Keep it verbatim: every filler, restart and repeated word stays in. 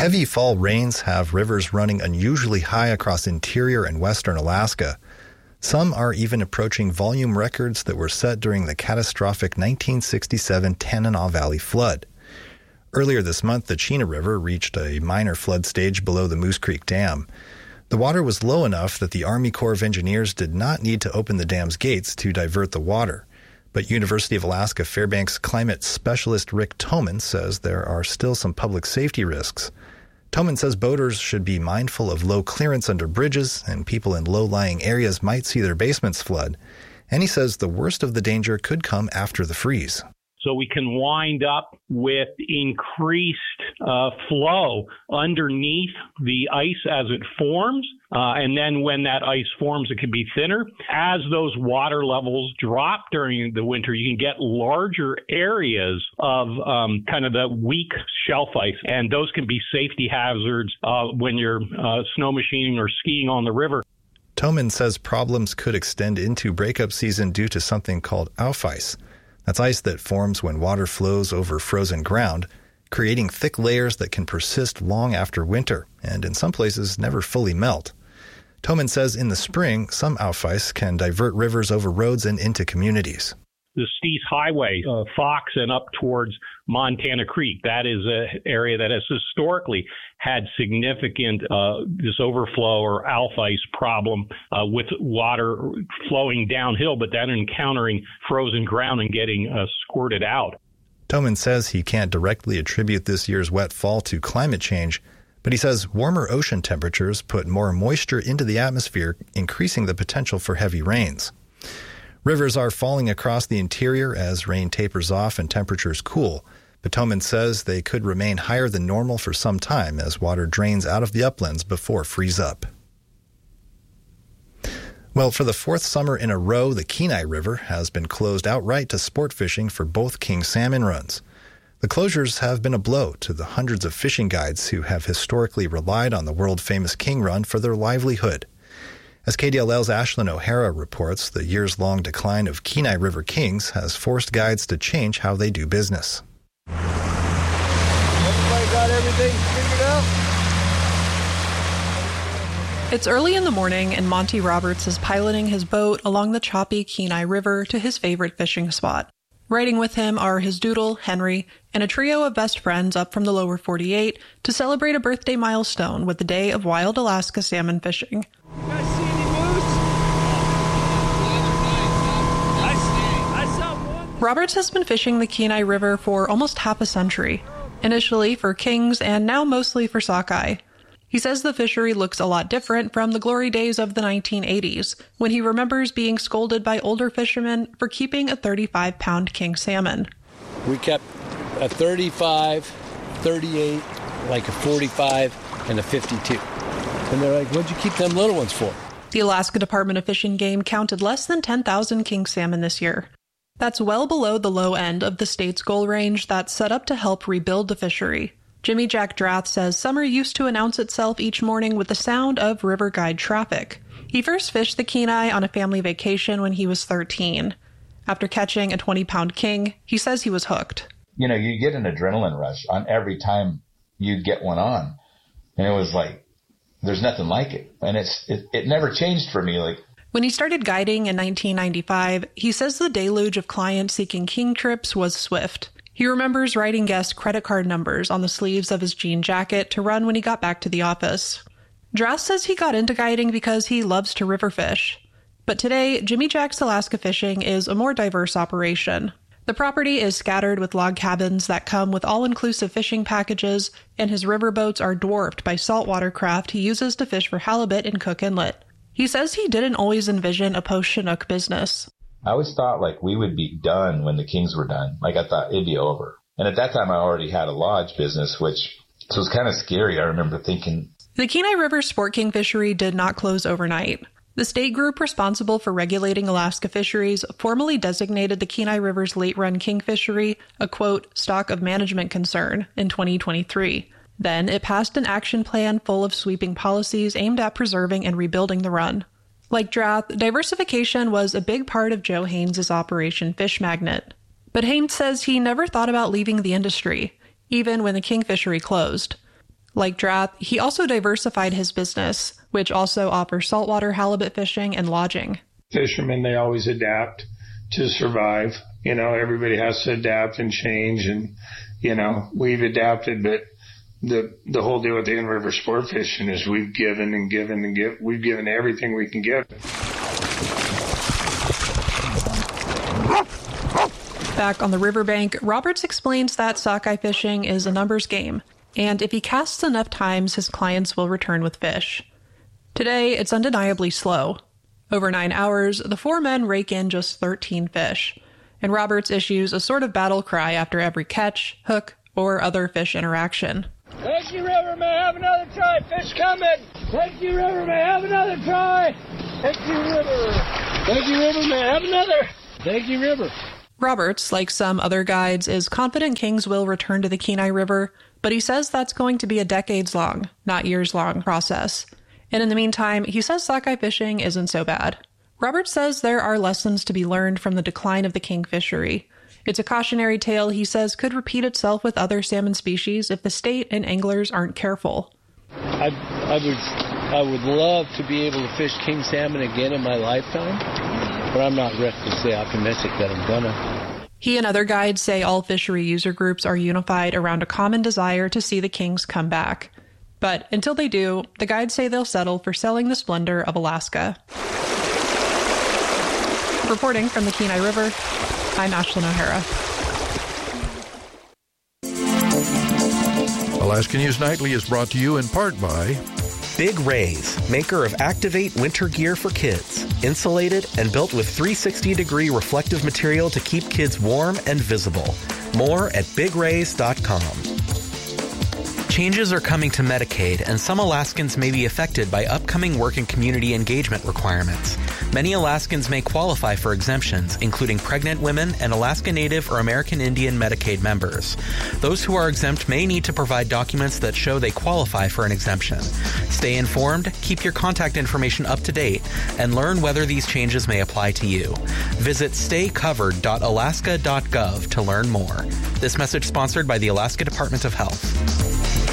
Heavy fall rains have rivers running unusually high across interior and western Alaska. Some are even approaching volume records that were set during the catastrophic nineteen sixty-seven Tanana Valley flood. Earlier this month, the Chena River reached a minor flood stage below the Moose Creek Dam. The water was low enough that the Army Corps of Engineers did not need to open the dam's gates to divert the water. But University of Alaska Fairbanks climate specialist Rick Toman says there are still some public safety risks. Toman says boaters should be mindful of low clearance under bridges, and people in low-lying areas might see their basements flood. And he says the worst of the danger could come after the freeze. So we can wind up with increased uh, flow underneath the ice as it forms. Uh, and then when that ice forms, it can be thinner. As those water levels drop during the winter, you can get larger areas of um, kind of the weak shelf ice. And those can be safety hazards uh, when you're uh, snow machining or skiing on the river. Toman says problems could extend into breakup season due to something called off-ice. That's ice that forms when water flows over frozen ground, creating thick layers that can persist long after winter, and in some places never fully melt. Toman says in the spring, some off-ice can divert rivers over roads and into communities. The Steese Highway, uh, Fox and up towards Montana Creek, that is an area that has historically had significant uh, this overflow or off-ice problem uh, with water flowing downhill, but then encountering frozen ground and getting uh, squirted out. Toman says he can't directly attribute this year's wet fall to climate change, but he says warmer ocean temperatures put more moisture into the atmosphere, increasing the potential for heavy rains. Rivers are falling across the interior as rain tapers off and temperatures cool, but Toman says they could remain higher than normal for some time as water drains out of the uplands before freeze up. Well, for the fourth summer in a row, the Kenai River has been closed outright to sport fishing for both king salmon runs. The closures have been a blow to the hundreds of fishing guides who have historically relied on the world-famous king run for their livelihood. As K D L L's Ashlyn O'Hara reports, the years-long decline of Kenai River Kings has forced guides to change how they do business. Everybody got everything figured out? It's early in the morning, and Monty Roberts is piloting his boat along the choppy Kenai River to his favorite fishing spot. Riding with him are his doodle, Henry, and a trio of best friends up from the lower forty-eight to celebrate a birthday milestone with the Day of Wild Alaska Salmon Fishing. You guys see any moose? I saw one. Roberts has been fishing the Kenai River for almost half a century, initially for kings and now mostly for sockeye. He says the fishery looks a lot different from the glory days of the nineteen eighties, when he remembers being scolded by older fishermen for keeping a thirty-five pound king salmon. We kept a thirty-five, thirty-eight, like a forty-five, and a fifty-two. And they're like, what'd you keep them little ones for? The Alaska Department of Fish and Game counted less than ten thousand king salmon this year. That's well below the low end of the state's goal range that's set up to help rebuild the fishery. Jimmy Jack Drath says summer used to announce itself each morning with the sound of river guide traffic. He first fished the Kenai on a family vacation when he was thirteen. After catching a twenty pound king, he says he was hooked. You know, you get an adrenaline rush on every time you'd get one on. And it was like, there's nothing like it. And it's it, it never changed for me. Like When he started guiding in nineteen ninety-five, he says the deluge of clients seeking king trips was swift. He remembers writing guests' credit card numbers on the sleeves of his jean jacket to run when he got back to the office. Drath says he got into guiding because he loves to river fish. But today, Jimmy Jack's Alaska Fishing is a more diverse operation. The property is scattered with log cabins that come with all-inclusive fishing packages, and his riverboats are dwarfed by saltwater craft he uses to fish for halibut in Cook Inlet. He says he didn't always envision a post-Chinook business. I always thought like we would be done when the Kings were done. Like I thought it'd be over. And at that time I already had a lodge business, which so it was kind of scary. I remember thinking. The Kenai River Sport King fishery did not close overnight. The state group responsible for regulating Alaska fisheries formally designated the Kenai River's late-run king fishery a, quote, stock of management concern in twenty twenty-three. Then it passed an action plan full of sweeping policies aimed at preserving and rebuilding the run. Like Drath, diversification was a big part of Joe Haynes' Operation Fish Magnet. But Haynes says he never thought about leaving the industry, even when the king fishery closed. Like Drath, he also diversified his business, which also offers saltwater halibut fishing and lodging. Fishermen, they always adapt to survive. You know, everybody has to adapt and change, and, you know, we've adapted, but the the whole deal with the in-river sport fishing is we've given and given and give, we've given everything we can give. Back on the riverbank, Roberts explains that sockeye fishing is a numbers game, and if he casts enough times, his clients will return with fish. Today, it's undeniably slow. Over nine hours, the four men rake in just thirteen fish, and Roberts issues a sort of battle cry after every catch, hook, or other fish interaction. Thank you, River. May I have another try? Fish coming. Thank you, River. May I have another try? Thank you, River. Thank you, River. May I have another? Thank you, River. Roberts, like some other guides, is confident kings will return to the Kenai River, but he says that's going to be a decades-long, not years-long process. And in the meantime, he says sockeye fishing isn't so bad. Roberts says there are lessons to be learned from the decline of the king fishery. It's a cautionary tale he says could repeat itself with other salmon species if the state and anglers aren't careful. I, I would I would love to be able to fish king salmon again in my lifetime, but I'm not recklessly optimistic that I'm gonna. He and other guides say all fishery user groups are unified around a common desire to see the kings come back. But until they do, the guides say they'll settle for selling the splendor of Alaska. Reporting from the Kenai River, I'm Ashlyn O'Hara. Alaska News Nightly is brought to you in part by Big Rays, maker of Activate winter gear for kids. Insulated and built with three hundred sixty degree reflective material to keep kids warm and visible. More at big rays dot com. Changes are coming to Medicaid, and some Alaskans may be affected by upcoming work and community engagement requirements. Many Alaskans may qualify for exemptions, including pregnant women and Alaska Native or American Indian Medicaid members. Those who are exempt may need to provide documents that show they qualify for an exemption. Stay informed, keep your contact information up to date, and learn whether these changes may apply to you. Visit stay covered dot alaska dot gov to learn more. This message sponsored by the Alaska Department of Health.